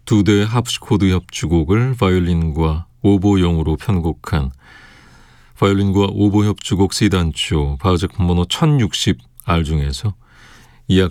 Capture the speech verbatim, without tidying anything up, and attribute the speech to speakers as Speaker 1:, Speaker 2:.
Speaker 1: 두 대의 하프시코드 협주곡을 바이올린과 오보용으로 편곡한 바이올린과 오보 협주곡 C단조 바흐 작품 번호 천육십 알 중에서